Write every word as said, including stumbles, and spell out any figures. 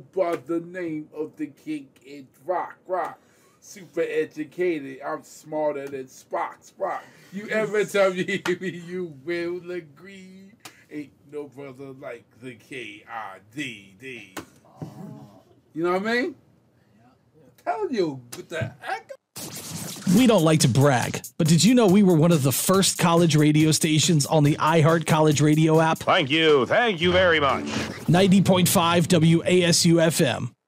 by the name of the king in rock, rock. Super educated, I'm smarter than Spock, Spock. You ever tell me you will agree? Ain't no brother like the K I D D. You know what I mean? Tell you, what the heck? We don't like to brag, but did you know we were one of the first college radio stations on the iHeart College Radio app? Thank you. Thank you very much. ninety point five W A S U F M,